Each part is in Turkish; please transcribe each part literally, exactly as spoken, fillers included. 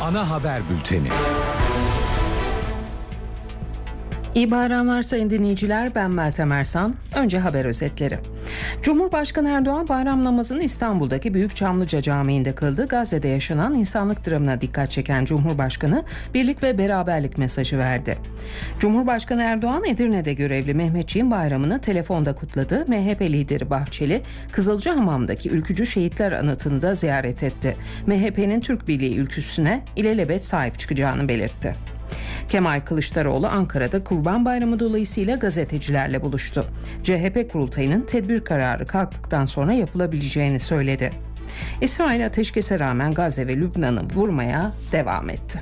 Ana haber bülteni. İyi bayramlar sayın dinleyiciler, ben Meltem Ersan. Önce haber özetleri. Cumhurbaşkanı Erdoğan bayram namazını İstanbul'daki Büyük Çamlıca Camii'nde kıldı. Gazze'de yaşanan insanlık dramına dikkat çeken Cumhurbaşkanı birlik ve beraberlik mesajı verdi. Cumhurbaşkanı Erdoğan Edirne'de görevli Mehmetçiğin bayramını telefonda kutladı. M H P lideri Bahçeli, Kızılcahamam'daki ülkücü şehitler anıtını da ziyaret etti. M H P'nin Türk Birliği ülküsüne ilelebet sahip çıkacağını belirtti. Kemal Kılıçdaroğlu Ankara'da Kurban Bayramı dolayısıyla gazetecilerle buluştu. C H P kurultayının tedbir kararı kalktıktan sonra yapılabileceğini söyledi. İsrail ateşkese rağmen Gazze ve Lübnan'ı vurmaya devam etti.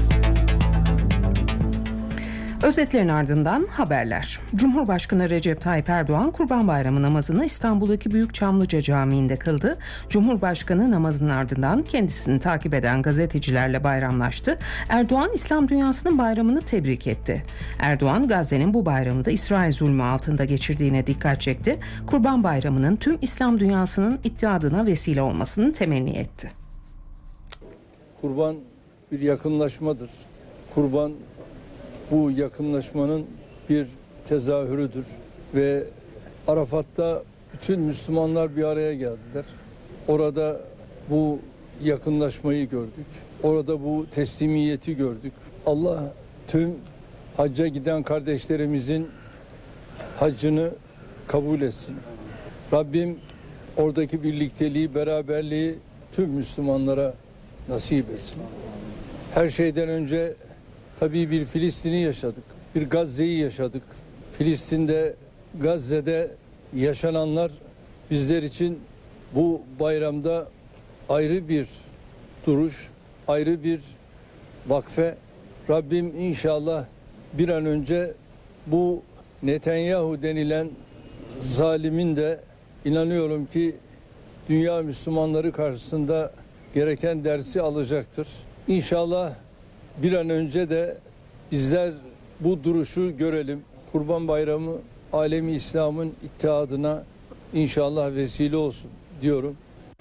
Özetlerin ardından haberler. Cumhurbaşkanı Recep Tayyip Erdoğan Kurban Bayramı namazını İstanbul'daki Büyük Çamlıca Camii'nde kıldı. Cumhurbaşkanı namazının ardından kendisini takip eden gazetecilerle bayramlaştı. Erdoğan İslam dünyasının bayramını tebrik etti. Erdoğan Gazze'nin bu bayramı da İsrail zulmü altında geçirdiğine dikkat çekti. Kurban Bayramı'nın tüm İslam dünyasının ittihadına vesile olmasını temenni etti. Kurban bir yakınlaşmadır. Kurban bu yakınlaşmanın bir tezahürüdür ve Arafat'ta bütün Müslümanlar bir araya geldiler. Orada bu yakınlaşmayı gördük. Orada bu teslimiyeti gördük. Allah tüm hacca giden kardeşlerimizin haccını kabul etsin. Rabbim oradaki birlikteliği, beraberliği tüm Müslümanlara nasip etsin. Her şeyden önce tabii bir Filistin'i yaşadık, bir Gazze'yi yaşadık. Filistin'de, Gazze'de yaşananlar bizler için bu bayramda ayrı bir duruş, ayrı bir vakfe. Rabbim inşallah bir an önce bu Netanyahu denilen zalimin de inanıyorum ki dünya Müslümanları karşısında gereken dersi alacaktır. İnşallah bir an önce de bizler bu duruşu görelim. Kurban Bayramı alemi İslam'ın ittihadına inşallah vesile olsun diyorum.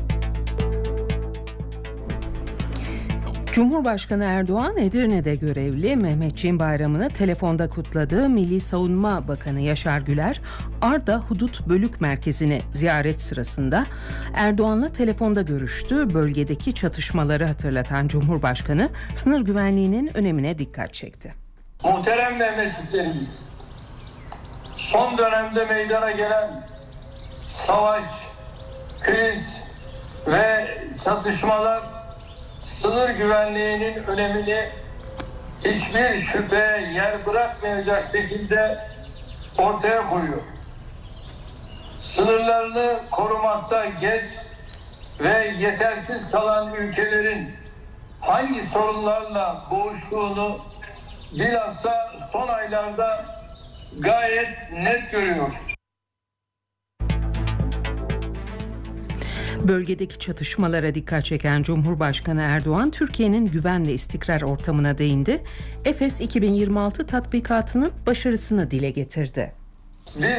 Cumhurbaşkanı Erdoğan Edirne'de görevli Mehmetçiğin bayramını telefonda kutladı. Milli Savunma Bakanı Yaşar Güler, Arda Hudut Bölük Merkezi'ni ziyaret sırasında Erdoğan'la telefonda görüştü. Bölgedeki çatışmaları hatırlatan Cumhurbaşkanı sınır güvenliğinin önemine dikkat çekti. Muhterem Mehmetçiklerimiz, son dönemde meydana gelen savaş, kriz ve çatışmalar sınır güvenliğinin önemini hiçbir şüpheye yer bırakmayacak şekilde ortaya koyuyor. Sınırlarını korumakta geç ve yetersiz kalan ülkelerin hangi sorunlarla boğuştuğunu bilhassa son aylarda gayet net görüyor. Bölgedeki çatışmalara dikkat çeken Cumhurbaşkanı Erdoğan, Türkiye'nin güven ve istikrar ortamına değindi. Efes iki bin yirmi altı tatbikatının başarısını dile getirdi. Biz